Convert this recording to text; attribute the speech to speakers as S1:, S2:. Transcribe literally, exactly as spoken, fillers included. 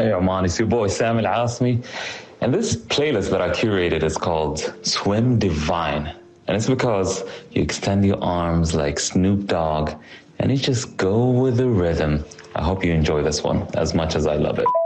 S1: Hey, Oman, it's your boy Sam Al Asmi. And this playlist that I curated is called Swim Divine. And it's because you extend your arms like Snoop Dogg and you just go with the rhythm. I hope you enjoy this one as much as I love it.